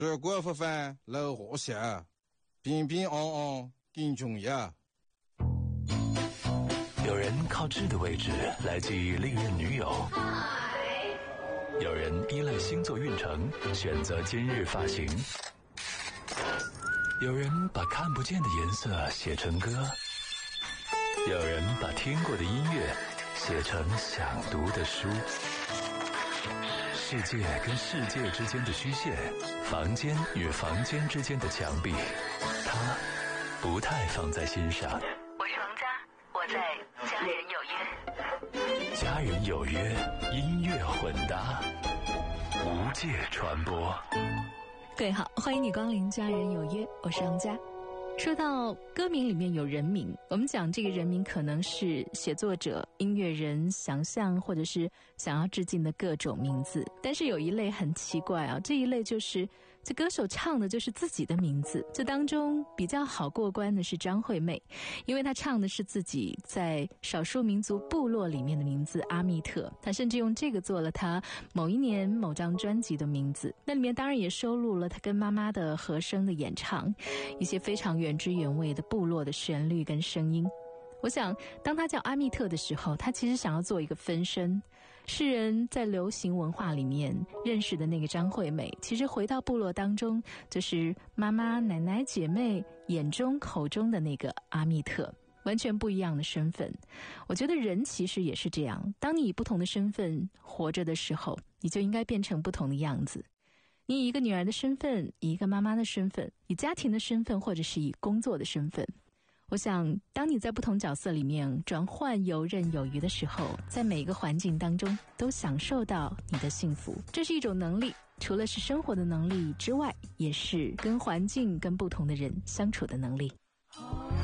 日光发翻老和谐，平平安安更重要。 有人靠痣的位置来记忆历任女友，有人依赖星座运程选择今日发型，有人把看不见的颜色写成歌，有人把听过的音乐写成想读的书。世界跟世界之间的虚线，房间与房间之间的墙壁，他不太放在心上。 我是王佳，我在家人有约。 家人有约，音乐混搭，无界传播。 各位好，欢迎你光临家人有约，我是王佳。说到歌名里面有人名，我们讲这个人名可能是写作者、音乐人想象或者是想要致敬的各种名字，但是有一类很奇怪啊，这一类就是这歌手唱的就是自己的名字。这当中比较好过关的是张惠妹，因为她唱的是自己在少数民族部落里面的名字阿密特，她甚至用这个做了她某一年某张专辑的名字。那里面当然也收录了她跟妈妈的和声的演唱，一些非常原汁原味的部落的旋律跟声音。我想当他叫阿密特的时候，他其实想要做一个分身，世人在流行文化里面认识的那个张惠妹，其实回到部落当中就是妈妈、奶奶、姐妹眼中口中的那个阿密特，完全不一样的身份。我觉得人其实也是这样，当你以不同的身份活着的时候，你就应该变成不同的样子。你以一个女儿的身份，以一个妈妈的身份，以家庭的身份，或者是以工作的身份，我想当你在不同角色里面转换游刃有余的时候，在每一个环境当中都享受到你的幸福。这是一种能力，除了是生活的能力之外，也是跟环境跟不同的人相处的能力。